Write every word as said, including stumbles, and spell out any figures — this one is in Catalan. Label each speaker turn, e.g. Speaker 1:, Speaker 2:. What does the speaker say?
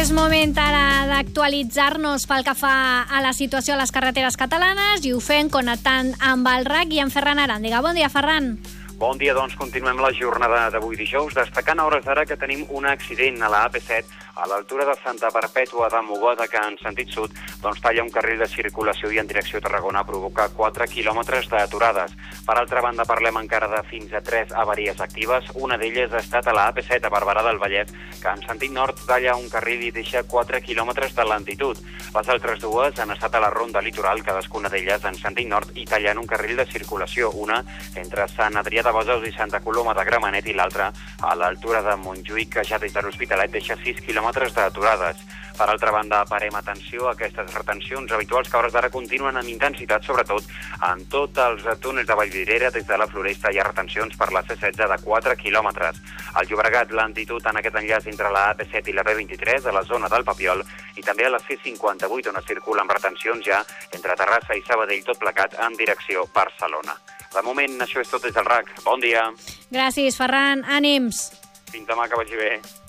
Speaker 1: És moment ara d'actualitzar-nos pel que fa a la situació a les carreteres catalanes i ho fem connectant amb el R A C i amb Ferran Aràndiga. Bon dia, Ferran.
Speaker 2: Bon dia, doncs continuem la jornada d'avui dijous, destacant a hores d'ara que tenim un accident a la A P set a l'altura de Santa Perpètua de Mogoda, que en sentit sud doncs, talla un carril de circulació i en direcció a Tarragona provoca quatre quilòmetres d'aturades. Per altra banda, parlem encara de fins a tres avaries actives. Una d'elles ha estat a la A P set a Barberà del Vallès, que en sentit nord talla un carril i deixa quatre quilòmetres de lentitud. Les altres dues han estat a la ronda litoral, cadascuna d'elles en sentit nord i tallant un carril de circulació, una entre Sant Adrià de Besòs i Santa Coloma de Gramenet i l'altra a l'altura de Montjuïc, que ja des de l'Hospitalet deixa sis quilòmetres d'aturades. Per altra banda, parem atenció a aquestes retencions habituals que a hores d'ara continuen amb intensitat, sobretot en tots els túnels de Vallvidrera. Des de la Floresta hi ha retencions per la C setze de quatre quilòmetres. Al Llobregat, lentitud en aquest enllaç entre la A P set i la B vint-i-tres, a la zona del Papiol, i també a la C cinquanta-vuit, on es circula amb retencions ja entre Terrassa i Sabadell, tot plegat en direcció Barcelona. De moment, això és tot des del R A C. Bon dia.
Speaker 1: Gràcies, Ferran. Ànims.
Speaker 2: Fins demà, que vagi bé.